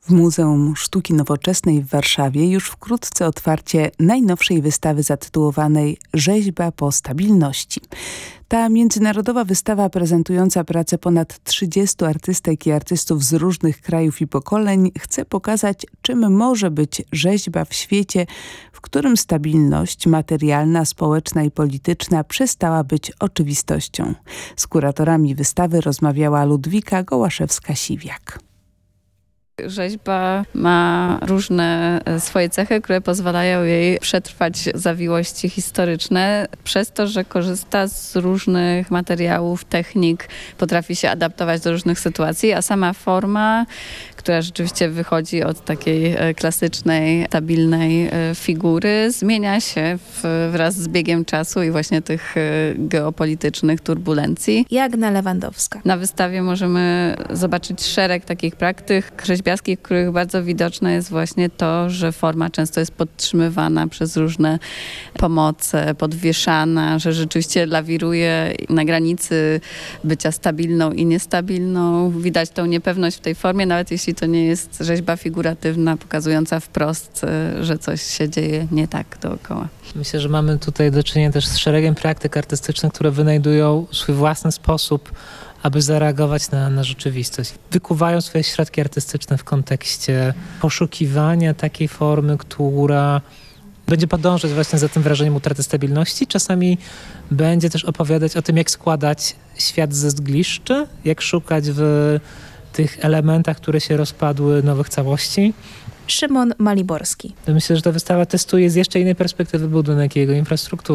W Muzeum Sztuki Nowoczesnej w Warszawie już wkrótce otwarcie najnowszej wystawy zatytułowanej Rzeźba po stabilności. Ta międzynarodowa wystawa prezentująca pracę ponad 30 artystek i artystów z różnych krajów i pokoleń chce pokazać, czym może być rzeźba w świecie, w którym stabilność materialna, społeczna i polityczna przestała być oczywistością. Z kuratorami wystawy rozmawiała Ludwika Gołaszewska-Siwiak. Rzeźba ma różne swoje cechy, które pozwalają jej przetrwać zawiłości historyczne przez to, że korzysta z różnych materiałów, technik, potrafi się adaptować do różnych sytuacji, a sama forma, która rzeczywiście wychodzi od takiej klasycznej, stabilnej figury, zmienia się wraz z biegiem czasu i właśnie tych geopolitycznych turbulencji. Jagna Lewandowska. Na wystawie możemy zobaczyć szereg takich praktyk rzeźbiarskich, w których bardzo widoczne jest właśnie to, że forma często jest podtrzymywana przez różne pomoce, podwieszana, że rzeczywiście lawiruje na granicy bycia stabilną i niestabilną. Widać tą niepewność w tej formie, nawet jeśli to nie jest rzeźba figuratywna, pokazująca wprost, że coś się dzieje nie tak dookoła. Myślę, że mamy tutaj do czynienia też z szeregiem praktyk artystycznych, które wynajdują swój własny sposób, aby zareagować na rzeczywistość. Wykuwają swoje środki artystyczne w kontekście poszukiwania takiej formy, która będzie podążać właśnie za tym wrażeniem utraty stabilności. Czasami będzie też opowiadać o tym, jak składać świat ze zgliszczy, jak szukać w tych elementach, które się rozpadły, nowych całości. Szymon Maliborski. Myślę, że ta wystawa testuje z jeszcze innej perspektywy budynek i jego infrastrukturę.